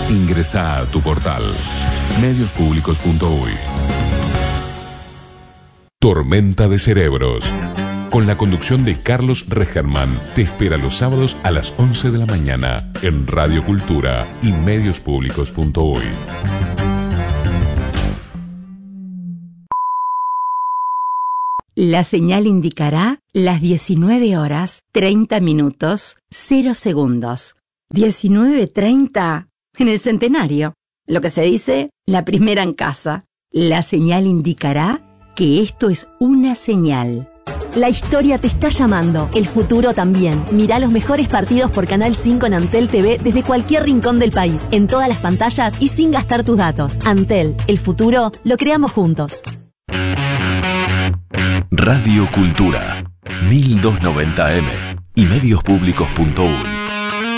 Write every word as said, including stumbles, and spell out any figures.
Ingresá a tu portal medios públicos punto uy. Tormenta de Cerebros, con la conducción de Carlos Regerman, te espera los sábados a las once de la mañana en Radio Cultura y medios públicos punto uy. La señal indicará las diecinueve horas, treinta minutos, cero segundos. diecinueve treinta en el centenario. Lo que se dice, la primera en casa. La señal indicará que esto es una señal. La historia te está llamando, el futuro también. Mirá los mejores partidos por Canal cinco en Antel T V desde cualquier rincón del país, en todas las pantallas y sin gastar tus datos. Antel, el futuro lo creamos juntos. Radio Cultura, mil doscientos noventa eme y medios públicos punto uy.